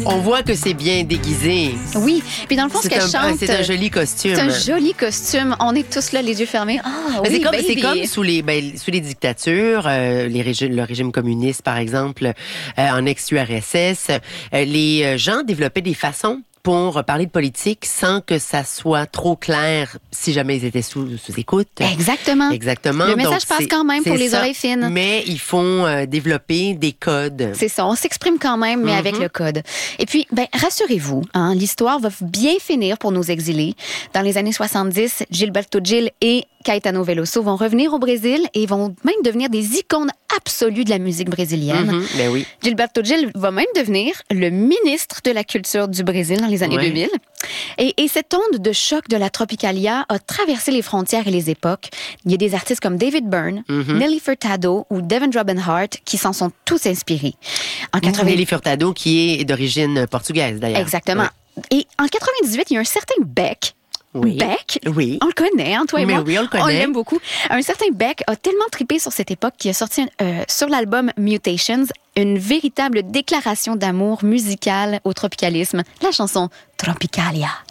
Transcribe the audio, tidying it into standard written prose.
On voit que c'est bien déguisé. Oui, puis dans le fond, ce qu'elle chante... C'est un joli costume. C'est un joli costume. On est tous là, les yeux fermés. Ah, oui, c'est comme sous les dictatures, le régime communiste, par exemple, en ex-URSS, les gens développaient des façons pour parler de politique sans que ça soit trop clair si jamais ils étaient sous écoute. Exactement. Le message passe quand même pour les oreilles fines. Mais ils font développer des codes. C'est ça, on s'exprime quand même, mais avec le code. Et puis, rassurez-vous, l'histoire va bien finir pour nos exilés. Dans les années 70, Gilberto Gil et Caetano Veloso vont revenir au Brésil et vont même devenir des icônes absolues de la musique brésilienne. Ben oui. Gilberto Gil va même devenir le ministre de la culture du Brésil dans les années 2000. Et cette onde de choc de la Tropicalia a traversé les frontières et les époques. Il y a des artistes comme David Byrne, Nelly Furtado ou Devendra Banhart qui s'en sont tous inspirés. Nelly Furtado qui est d'origine portugaise d'ailleurs. Exactement. Ouais. Et en 98, il y a un certain Beck. Oui. Beck, oui. On le connaît, toi et moi. Oui, on le connaît. On l'aime beaucoup. Un certain Beck a tellement trippé sur cette époque qu'il a sorti sur l'album Mutations une véritable déclaration d'amour musical au tropicalisme, la chanson Tropicalia.